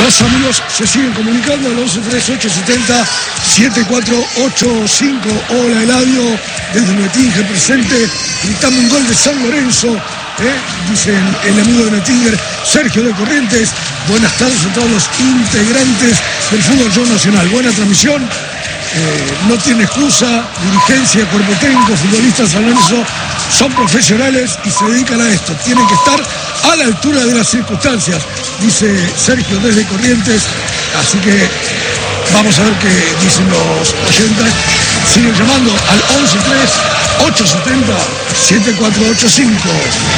Los amigos se siguen comunicando al 113870-7485. Hola Eladio, desde Oettinger presente, gritando un gol de San Lorenzo. Dicen el amigo de Oettinger, Sergio de Corrientes. Buenas tardes a todos los integrantes del Fútbol Show Nacional. Buena transmisión. No tiene excusa, dirigencia, cuerpo técnico, futbolistas San Lorenzo son profesionales y se dedican a esto. Tienen que estar a la altura de las circunstancias, dice Sergio desde Corrientes. Así que vamos a ver qué dicen los oyentes. Siguen llamando al 113870-7485.